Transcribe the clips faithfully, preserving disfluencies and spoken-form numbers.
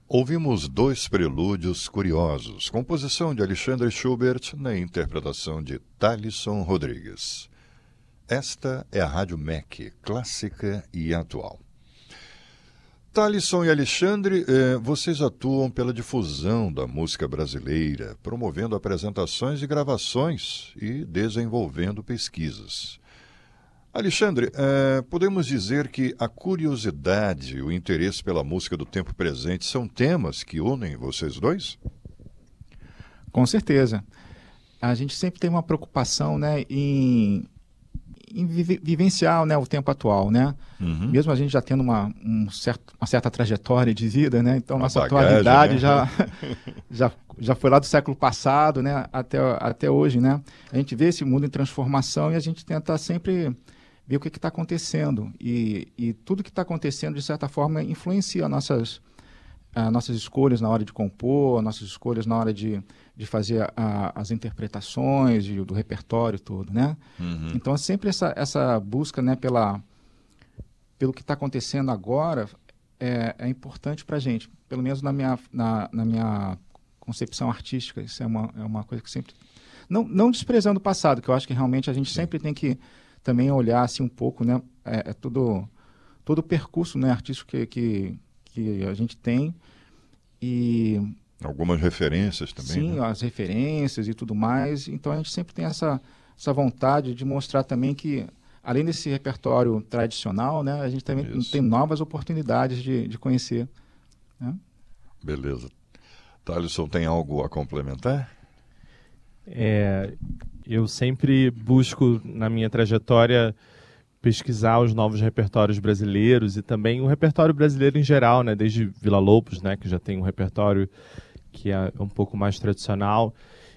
Ouvimos dois prelúdios curiosos, composição de Alexandre Schubert na interpretação de Talisson Rodrigues. Esta é a Rádio M E C, clássica e atual. Talisson e Alexandre, eh, vocês atuam pela difusão da música brasileira, promovendo apresentações e gravações e desenvolvendo pesquisas. Alexandre, eh, podemos dizer que a curiosidade e o interesse pela música do tempo presente são temas que unem vocês dois? Com certeza. A gente sempre tem uma preocupação, né, em, em vive, vivenciar, né, o tempo atual, né? Uhum. Mesmo a gente já tendo uma, um certo, uma certa trajetória de vida, né? Então, uma nossa bagagem, atualidade, né? já, já, já foi lá do século passado, né, até, até hoje, né? A gente vê esse mundo em transformação e a gente tenta sempre ver o que está acontecendo. E, e tudo que está acontecendo, de certa forma, influencia nossas, uh, nossas escolhas na hora de compor, nossas escolhas na hora de, de fazer a, as interpretações de, do repertório todo, né? Uhum. Então, é sempre essa, essa busca, né, pela, pelo que está acontecendo agora é, é importante para a gente. Pelo menos na minha, na, na minha concepção artística, isso é uma, é uma coisa que sempre... Não, não desprezando o passado, que eu acho que realmente a gente Sim. sempre tem que também olhar assim um pouco, né, é, é todo, todo o percurso, né, artístico que, que, que a gente tem e... Algumas referências também, Sim, né? As referências e tudo mais, então a gente sempre tem essa, essa vontade de mostrar também que, além desse repertório tradicional, né, a gente também Isso. tem novas oportunidades de, de conhecer, né? Beleza. Talisson, tem algo a complementar? É... Eu sempre busco, na minha trajetória, pesquisar os novos repertórios brasileiros e também o repertório brasileiro em geral, né? Desde Villa-Lobos, né? Que já tem um repertório que é um pouco mais tradicional,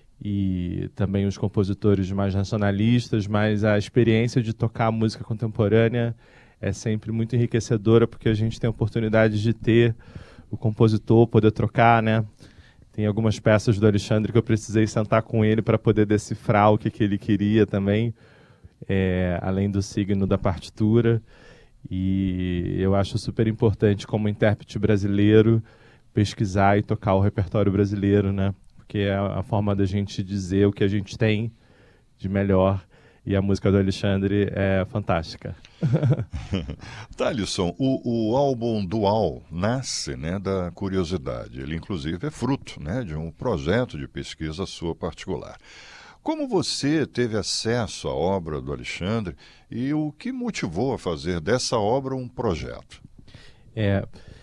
e também os compositores mais nacionalistas, mas a experiência de tocar música contemporânea é sempre muito enriquecedora, porque a gente tem a oportunidade de ter o compositor, poder trocar, né? Tem algumas peças do Alexandre que eu precisei sentar com ele para poder decifrar o que, que ele queria também, é, além do signo da partitura. E eu acho super importante, como intérprete brasileiro, pesquisar e tocar o repertório brasileiro, né? Porque é a forma da gente dizer o que a gente tem de melhor. E a música do Alexandre é fantástica. Talisson, o, o álbum Dual nasce, né, da curiosidade. Ele, inclusive, é fruto, né, de um projeto de pesquisa sua particular. Como você teve acesso à obra do Alexandre e o que motivou a fazer dessa obra um projeto? É,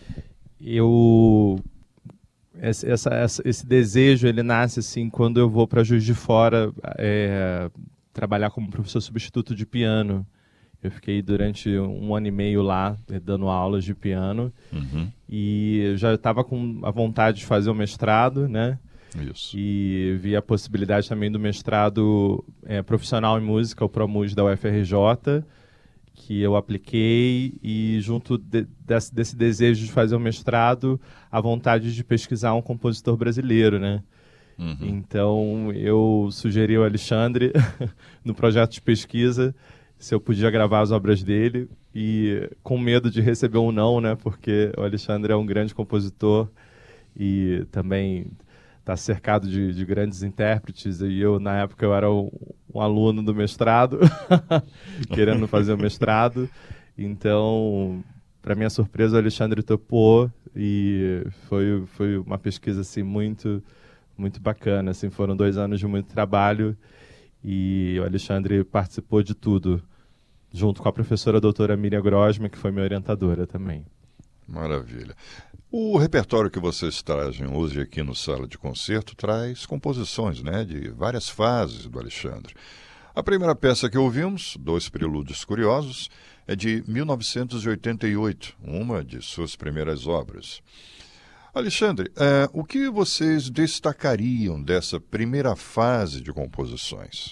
eu... Essa, essa, esse desejo, ele nasce assim quando eu vou para Juiz de Fora... É, trabalhar como professor substituto de piano. Eu fiquei durante um ano e meio lá, dando aulas de piano, uhum. e eu já estava com a vontade de fazer o mestrado, né? Isso. E vi a possibilidade também do mestrado é, profissional em música, o ProMus da U F R J, que eu apliquei, e junto de, desse, desse desejo de fazer o mestrado, a vontade de pesquisar um compositor brasileiro, né? Uhum. Então, eu sugeri ao Alexandre, no projeto de pesquisa, se eu podia gravar as obras dele, e com medo de receber um não, né, porque o Alexandre é um grande compositor e também está cercado de, de grandes intérpretes, e eu, na época, eu era um, um aluno do mestrado, querendo fazer o mestrado. Então, para minha surpresa, o Alexandre topou, e foi, foi uma pesquisa assim, muito... muito bacana, assim, foram dois anos de muito trabalho, e o Alexandre participou de tudo, junto com a professora doutora Miriam Grosma, que foi minha orientadora também. Maravilha. O repertório que vocês trazem hoje aqui no Sala de Concerto traz composições, né, de várias fases do Alexandre. A primeira peça que ouvimos, Dois Prelúdios Curiosos, é de mil novecentos e oitenta e oito, uma de suas primeiras obras. Alexandre, uh, o que vocês destacariam dessa primeira fase de composições?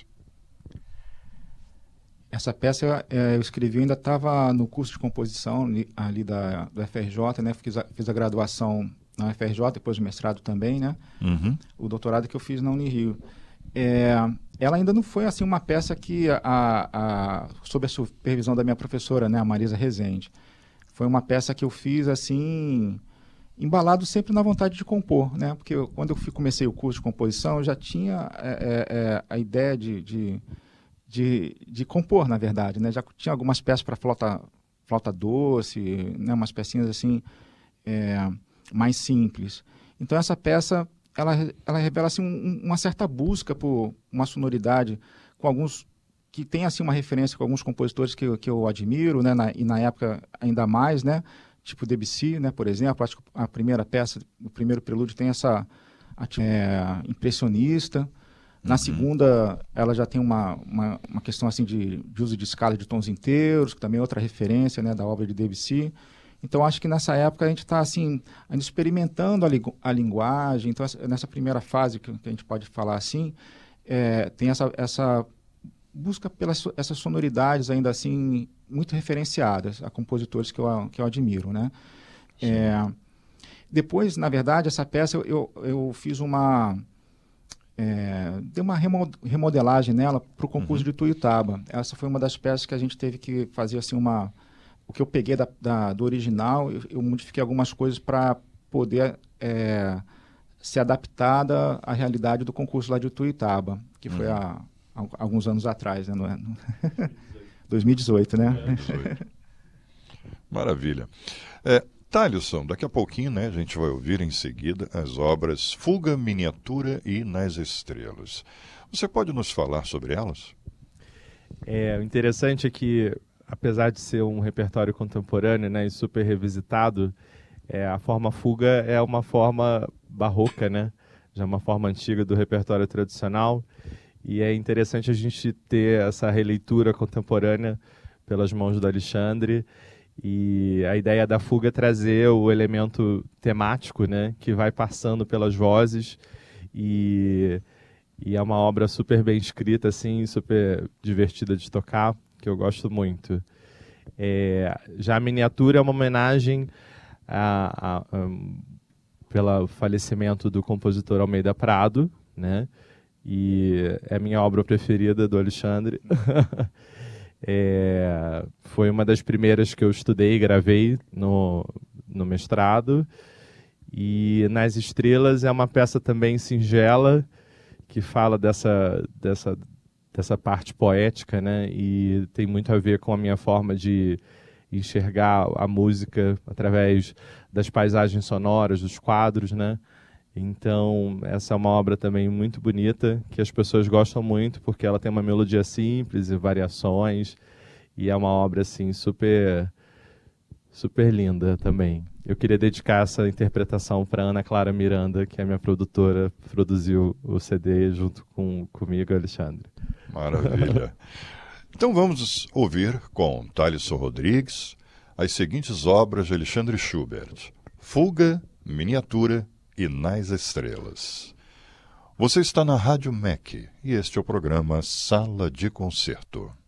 Essa peça é, eu escrevi, eu ainda estava no curso de composição ali, ali da, da F R J, né? Fiz a, fiz a graduação na F R J, depois o mestrado também, né? Uhum. O doutorado que eu fiz na Unirio. É, ela ainda não foi assim uma peça que, a, a, sob a supervisão da minha professora, né, a Marisa Rezende, foi uma peça que eu fiz assim... embalado sempre na vontade de compor, né? Porque eu, quando eu fui, comecei o curso de composição, eu já tinha é, é, a ideia de, de, de, de compor, na verdade, né? Já tinha algumas peças para flauta, flauta doce, né? Umas pecinhas assim é, mais simples. Então essa peça ela, ela revela assim, um, uma certa busca por uma sonoridade com alguns que tem assim uma referência com alguns compositores que, que eu admiro, né? Na, e na época ainda mais, né? Tipo Debussy, né? Por exemplo, acho que a primeira peça, o primeiro prelúdio tem essa é, impressionista. Na uhum. segunda, ela já tem uma, uma, uma questão assim de, de uso de escala de tons inteiros, que também é outra referência, né? Da obra de Debussy. Então, acho que nessa época a gente está assim, ainda experimentando a, li a linguagem. Então, essa, nessa primeira fase, que, que a gente pode falar assim, é, tem essa, essa busca pelas essas sonoridades ainda assim muito referenciadas a compositores que eu, que eu admiro, né? É, depois, na verdade, essa peça eu, eu, eu fiz uma... É, dei uma remodelagem nela para o concurso uhum. de Tuiutaba. Essa foi uma das peças que a gente teve que fazer assim uma... O que eu peguei da, da, do original, eu, eu modifiquei algumas coisas para poder é, ser adaptada à realidade do concurso lá de Tuiutaba, que uhum. foi há, há alguns anos atrás, né? No, no dois mil e dezoito, né? dois mil e dezoito. Maravilha. É, Talisson, daqui a pouquinho, né, a gente vai ouvir em seguida as obras Fuga, Miniatura e Nas Estrelas. Você pode nos falar sobre elas? É, o interessante é que, apesar de ser um repertório contemporâneo, né, e super revisitado, é, a forma fuga é uma forma barroca, né? Já é uma forma antiga do repertório tradicional. E é interessante a gente ter essa releitura contemporânea pelas mãos do Alexandre. E a ideia da fuga é trazer o elemento temático, né, que vai passando pelas vozes. E, e é uma obra super bem escrita, assim, super divertida de tocar, que eu gosto muito. É, já a miniatura é uma homenagem a, a, a, pelo falecimento do compositor Almeida Prado, né? E é a minha obra preferida do Alexandre. é, foi uma das primeiras que eu estudei e gravei no, no mestrado. E Nas Estrelas é uma peça também singela, que fala dessa, dessa, dessa parte poética, né? E tem muito a ver com a minha forma de enxergar a música através das paisagens sonoras, dos quadros, né? Então, essa é uma obra também muito bonita, que as pessoas gostam muito, porque ela tem uma melodia simples e variações, e é uma obra, assim, super, super linda também. Eu queria dedicar essa interpretação para Ana Clara Miranda, que é minha produtora, produziu o C D junto com comigo, Alexandre. Maravilha. Então vamos ouvir com Talisson Rodrigues as seguintes obras de Alexandre Schubert: Fuga, Miniatura e Nas Estrelas. Você está na Rádio M E C e este é o programa Sala de Concerto.